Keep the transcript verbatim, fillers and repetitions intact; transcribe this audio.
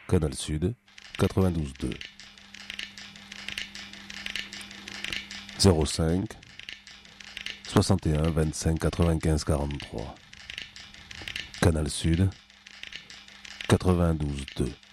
Canal Sud, quatre-vingt-douze deux. zéro cinq, soixante et un, vingt-cinq, quatre-vingt-quinze, quarante-trois. Canal Sud, quatre-vingt-douze deux.